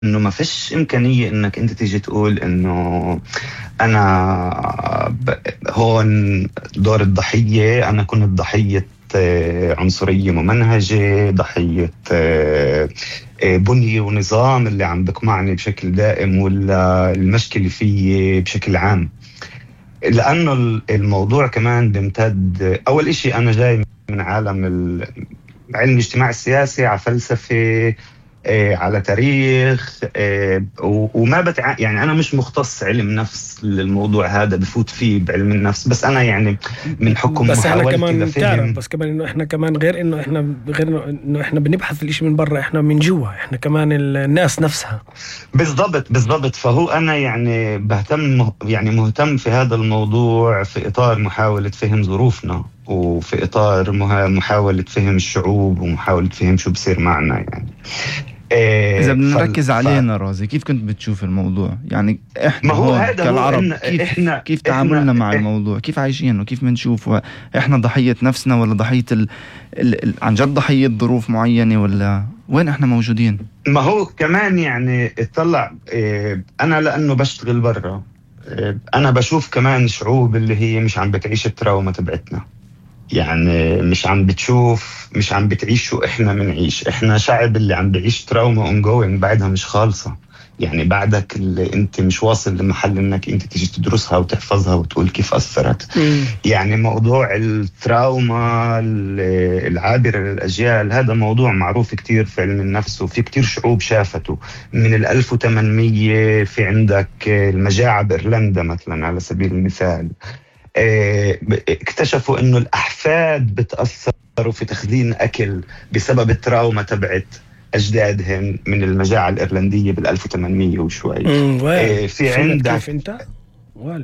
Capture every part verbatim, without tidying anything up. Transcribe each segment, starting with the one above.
انه ما فيش امكانيه انك انت تيجي تقول انه انا ب- هون دور الضحيه، انا كنت ضحيه آه، عنصريه ممنهجه، ضحيه آه، آه، بنيه ونظام اللي عم بقمعني بشكل دائم، ولا المشكله فيي بشكل عام. لانه ال- الموضوع كمان بيمتد. اول اشي انا جاي من عالم ال- علم الاجتماع السياسي، على فلسفه، آه، على تاريخ، آه، و- وما بتع... يعني أنا مش مختص علم نفس للموضوع هذا بفوت فيه بعلم النفس، بس أنا يعني من حكم بس احنا محاولتي كمان تعرف، لفهم. بس كمان انه احنا كمان غير انه احنا غير انه إنه احنا بنبحث الاشي من برا، احنا من جوا، احنا كمان ال- الناس نفسها. بالضبط بالضبط. فهو أنا يعني بهتم، يعني مهتم في هذا الموضوع في إطار محاولة فهم ظروفنا، وفي إطار مها- محاولة فهم الشعوب، ومحاولة فهم شو بصير معنا يعني. إذا إيه بدنا فال... نركز ف... علينا رازي، كيف كنت بتشوف الموضوع؟ يعني ما إحنا هو هون هذا هو كالعرب إن كيف إحنا كيف إحنا تعاملنا مع الموضوع؟ كيف عايشينه؟ كيف بنشوفه؟ إحنا ضحية نفسنا ولا ضحية ال... ال... ال... عن جد ضحية ظروف معينة، ولا وين إحنا موجودين؟ ما هو كمان يعني اطلع إيه، انا لانه بشتغل برا، إيه، انا بشوف كمان شعوب اللي هي مش عم بتعيش التراوما تبعتنا. يعني مش عم بتشوف، مش عم بتعيش شو احنا بنعيش. احنا شعب اللي عم بعيش تراوما ongoing بعدها مش خالصة. يعني بعدك اللي انت مش واصل لمحل انك انت تيجي تدرسها وتحفظها وتقول كيف اثرت. امم يعني موضوع التراوما ال- العابرة للأجيال هذا موضوع معروف كتير في علم النفس، وفي كتير شعوب شافته. من الألف وثمانمية في عندك المجاعة بإيرلندا مثلا على سبيل المثال، آه، اكتشفوا إنه الأحفاد بتأثروا في تخزين أكل بسبب التراوما تبعت أجدادهم من المجاعة الإيرلندية بالألف وثمانمية وشوي. امم وال آه، في فهمت كيف عندك انت. وال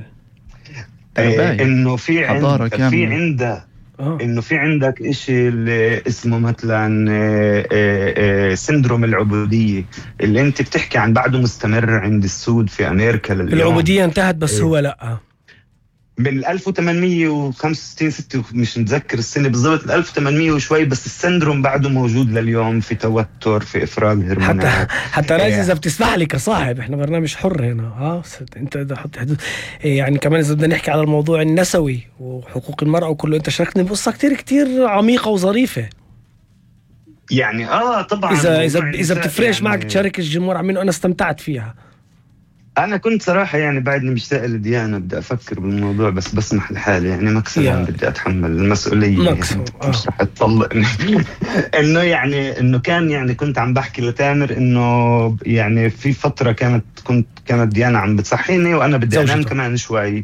آه، باين إنه في عند حضارة في كاملة. عندك اه انه في عندك اشي اللي اسمه مثلا آه، آه، آه، سندروم العبودية، اللي انت بتحكي عن بعده مستمر عند السود في امريكا لليوم. العبودية انتهت بس آه، هو لا. من ألف وثمانمية وخمسة وستين ستة، مش متذكر السنة بالضبط، ألف وثمانمية وشوي، بس السندروم بعده موجود لليوم، في توتر، في افراز حتى هرمونات. حتى رازي، اذا آه، بتسمح لي كصاحب، احنا برنامج حر هنا، اه ست- انت اذا حط حدود. إيه يعني كمان اذا بدنا نحكي على الموضوع النسوي وحقوق المرأة وكله، انت شاركتني بقصة كتير كتير عميقة وظريفة. يعني اه طبعا اذا اذا موضوع اذا النساء بتفرقش معك يعني. تشارك الجمهور عمين، انا استمتعت فيها. أنا كنت صراحة يعني بعدني مشتاق لديانة، بدي أفكر بالموضوع، بس بسمح لحالي يعني مكسلا يا بدي أتحمل المسؤولية، يعني مقسم اه. مش رح تطلقني. إنه يعني إنه كان يعني كنت عم بحكي لتامر إنه يعني في فترة كانت كنت كانت ديانة عم بتصحيني وأنا بدي أنام زوجته. كمان شوي.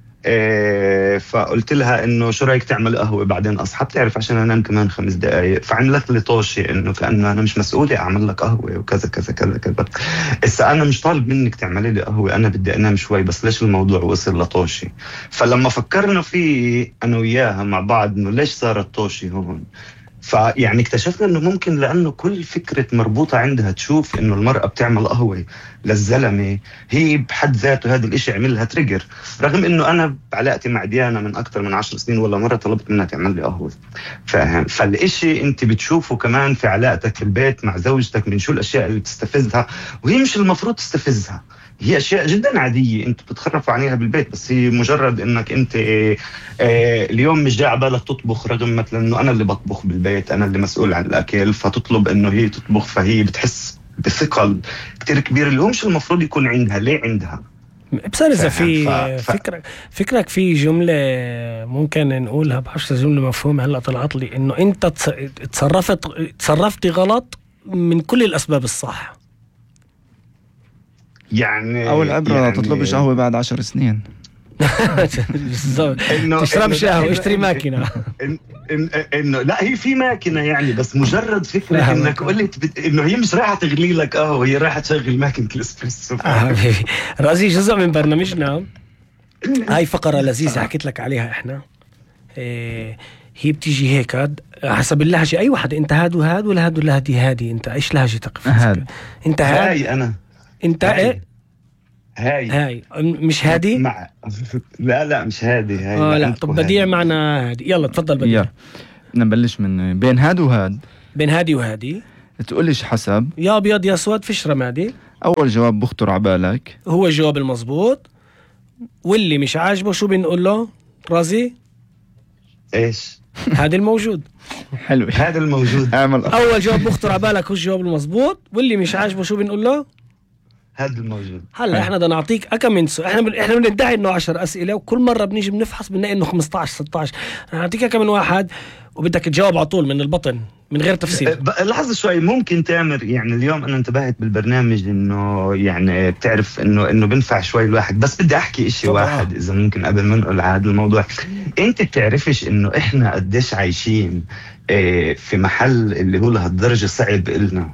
إيه فقلت لها انه شو رايك تعمل قهوه بعدين اصحى بتعرف عشان انام كمان خمس دقائق. فعملت لي طوشي انه كانه انا مش مسؤوله اعمل لك قهوه وكذا كذا كذا كذا. هسه انا مش طالب منك تعملي لي قهوه، انا بدي انام شوي، بس ليش الموضوع وصل لطوشي؟ فلما فكرنا فيه انا وياها مع بعض انه ليش صارت طوشي هون، فيعني اكتشفنا انه ممكن لانه كل فكرة مربوطة عندها تشوف انه المرأة بتعمل قهوة للزلمة، هي بحد ذاته هذا الاشي عملها تريجر. رغم انه انا بعلاقتي مع ديانا من اكثر من عشر سنين ولا مرة طلبت منها تعمل لي قهوة. فاهم؟ فالاشي انت بتشوفه كمان في علاقتك في البيت مع زوجتك، من شو الاشياء اللي بتستفزها وهي مش المفروض تستفزها. هي اشياء جدا عاديه انتوا بتتخرفوا عليها بالبيت، بس هي مجرد انك انت آه، آه، اليوم مش جاي على بالك تطبخ، رغم مثلا انه انا اللي بطبخ بالبيت، انا اللي مسؤول عن الاكل، فتطلب انه هي تطبخ، فهي بتحس بثقل كتير كبير اللي هو مش المفروض يكون عندها. ليه عندها؟ بس أنا إذا فاهم؟ ف... في ف... فكرة فكرك في جملة ممكن نقولها، بعرفش جملة مفهومة هلا طلعت لي، إنه أنت تص- تصرفت تصرفتي غلط من كل الأسباب الصح. يعني أو العبرة تطلبش يعني قهوة بعد عشر سنين. بالضبط. انه انه تشربش قهوة، اشتري دائما ماكينة. إن إن إنه لا، هي في ماكينة يعني، بس مجرد فكرة إنك فاهمك. قلت بت... إنه هي مش راح تغلي لك قهوة، هي راح تشغل ماكينة الإسبريسو. آه حبيبي، رازي جزء من برنامجنا. هاي فقرة لذيذة ف... حكيت لك عليها إحنا. إيه، هي بتيجي هيك هاد حسب اللهجة. أي واحد، أنت هاد وهاد ولا هاد ولا هادي هادي، أنت إيش لهجتك في هاد. أنت هاد، هاي أنا أنت هاي إيه. هاي هاي مش هادي. مع لا لا مش هادي، هاي اه لا، لعندكم طب بديع هاي. معنا هادي. يلا تفضل بديع. يا بدنا نبلش من بين هاد وهاد. بين هادي وهادي. تقولش حسب. يا ابيض يا اسود، فيش رمادي. أول جواب بخطر عبالك هو الجواب المضبوط، واللي مش عاجبه شو بنقول له رازي؟ ايش هذا الموجود. حلو، هذا الموجود. اعمل اول جواب بخطر عبالك هو الجواب المضبوط، واللي مش عاجبه شو بنقول له؟ هذا الموجود. هلا احنا بدنا نعطيك اكم من سؤال. احنا بن... احنا بندعي انه عشر اسئله، وكل مره بنيجي بنفحص بنلاقي انه خمسة عشر ستة عشر. رح نعطيك اكم من واحد وبدك تجاوب على طول من البطن من غير تفسير. لحظة شوي، ممكن تامر، يعني اليوم أنا انتبهت بالبرنامج إنه يعني بتعرف إنه إنه بنفع شوي الواحد، بس بدي أحكي إشي واحد إذا ممكن قبل ما نقول على هذا الموضوع. أنت بتعرفش إنه إحنا قديش عايشين في محل اللي هو لهالدرجة صعب إلنا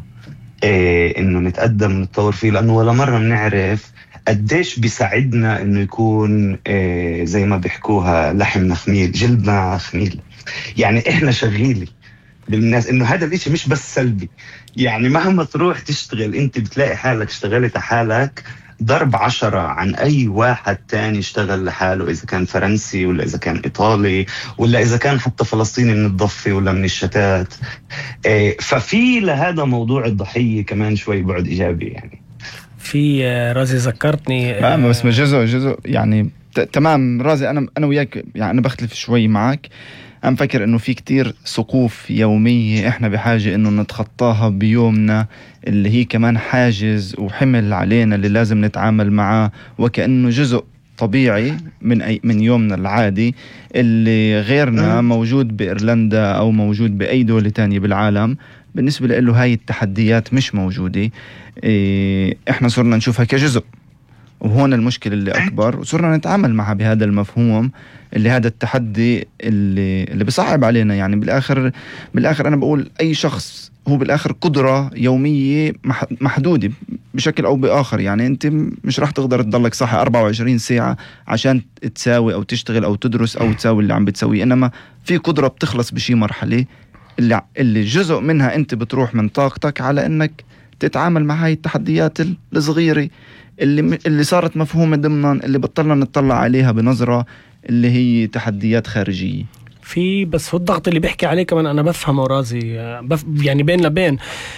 إنه نتقدم ونتطور فيه، لأنه ولا مرة بنعرف قديش بيساعدنا إنه يكون زي ما بيحكوها لحمنا خميل، جلدنا خميل. يعني إحنا شغيلي بالناس انه هذا الاشي مش بس سلبي، يعني مهما تروح تشتغل انت بتلاقي حالك اشتغلت حالك ضرب عشرة عن اي واحد تاني اشتغل لحاله، اذا كان فرنسي ولا اذا كان ايطالي ولا اذا كان حتى فلسطيني من الضفة ولا من الشتات. اه ففي لهذا موضوع الضحية كمان شوي بعد ايجابي. يعني في رازي ذكرتني آه بس ما جزء جزء يعني تمام رازي، انا انا وياك يعني انا بختلف شوي معك. أنا فكر إنه في كتير سقوف يومية إحنا بحاجة إنه نتخطاها بيومنا، اللي هي كمان حاجز وحمل علينا اللي لازم نتعامل معاه وكأنه جزء طبيعي من أي من يومنا العادي اللي غيرنا موجود بإيرلندا أو موجود بأي دولة تانية بالعالم بالنسبة له هاي التحديات مش موجودة. إيه إحنا صرنا نشوفها كجزء، وهون المشكلة اللي أكبر، وصرنا نتعامل معها بهذا المفهوم اللي هذا التحدي اللي اللي بيصعب علينا. يعني بالآخر بالآخر أنا بقول أي شخص هو بالآخر قدرة يومية محدودة بشكل أو بآخر. يعني أنت مش راح تقدر تضلك صاحي أربعة وعشرين ساعة عشان تساوي أو تشتغل أو تدرس أو تساوي اللي عم بتسويه، إنما في قدرة بتخلص بشي مرحلة اللي اللي جزء منها أنت بتروح من طاقتك على إنك تتعامل مع هاي التحديات الصغيرة اللي اللي صارت مفهومة ضمنا، اللي بطلنا نطلع عليها بنظرة اللي هي تحديات خارجية. في بس هو الضغط اللي بيحكي عليه كمان أنا بفهمه رازي، بف يعني بين لبين.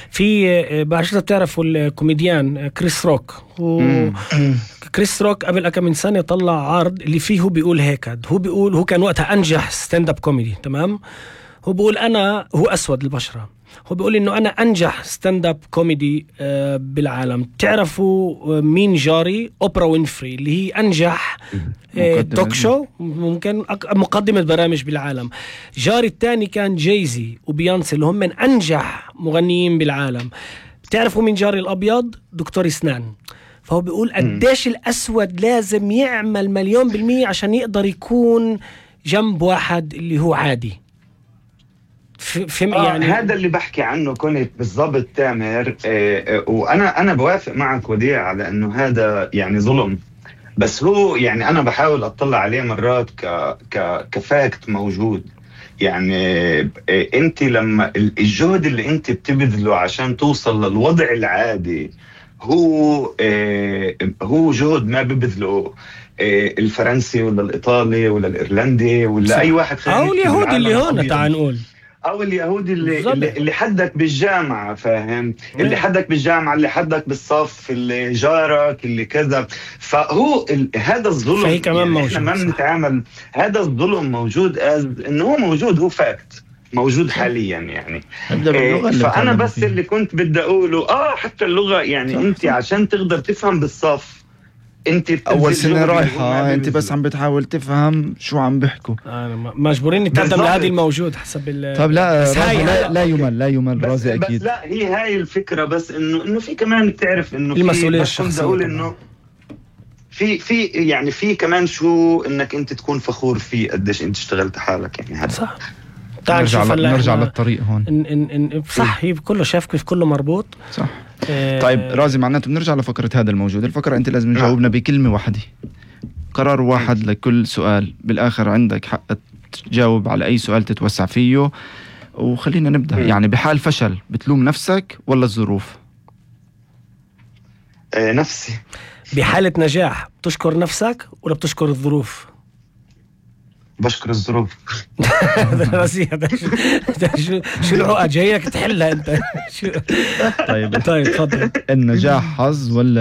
في بعرفش بتعرفوا الكوميديان كريس روك، كريس روك قبل كم من سنة طلع عرض اللي فيه هو بيقول هيك، هو بيقول هو كان وقتها أنجح ستاند اب كوميدي، تمام؟ هو بيقول أنا هو أسود البشرة، هو بيقول إنه أنا أنجح ستاند اب كوميدي بالعالم. تعرفوا مين جاري؟ أوبرا وينفري اللي هي أنجح توك شو ممكن مقدمة برامج بالعالم. جاري الثاني كان جايزي وبيانسي اللي هم من أنجح مغنيين بالعالم. تعرفوا مين جاري الأبيض؟ دكتور اسنان. فهو بيقول قديش الأسود لازم يعمل مليون بالمية عشان يقدر يكون جنب واحد اللي هو عادي. فهم آه يعني هذا اللي بحكي عنه كنت بالضبط تامر. آه آه وانا انا بوافق معك وديع على انه هذا يعني ظلم، بس هو يعني انا بحاول اطلع عليه مرات ك ك كفاكت موجود. يعني آه انت لما الجهد اللي انت بتبذله عشان توصل للوضع العادي هو آه هو جهد ما ببذله آه الفرنسي ولا الايطالي ولا الايرلندي ولا صح. اي واحد او اليهودي اللي هون تعال نقول او اليهودي اللي اللي, اللي حدك بالجامعه، فاهم؟ اللي حدك بالجامعه، اللي حدك بالصف، اللي جارك، اللي كذا. فهو هذا الظلم فهي كمان يعني موجود. احنا ما بنتعامل، هذا الظلم موجود از انه هو موجود، هو فاكت موجود حاليا يعني. إيه فانا بس فيه. اللي كنت بدي اقوله اه حتى اللغه يعني انت عشان تقدر تفهم بالصف انت اول سنه رايحه انت بس عم بتحاول تفهم شو عم بيحكوا. انا مجبورين نتقدم لهذه الموجود حسب ال طب لا لا, لا يمل لا يمل رازي اكيد. بس لا هي هاي الفكره، بس انه انه في كمان تعرف انه المسؤوليه الشخصيه، اقول انه في في يعني في كمان شو انك انت تكون فخور فيه قديش انت اشتغلت حالك يعني. هذا صح. نرجع, نرجع للطريق هون. إن إن إن صح هي كله شاف كيف كله مربوط صح. آه طيب رازي معناته بنرجع لفكرة هذا الموجود. الفكرة أنت لازم تجاوبنا بكلمة واحدة، قرار واحد لكل سؤال. بالآخر عندك حق تجاوب على أي سؤال تتوسع فيه. وخلينا نبدأ. يعني بحال فشل بتلوم نفسك ولا الظروف؟ آه نفسي. بحالة نجاح بتشكر نفسك ولا بتشكر الظروف؟ بشكر الظروف. راسي هذا شو شو شو العقد جايك تحلها انت. طيب طيب تفضل. النجاح حظ ولا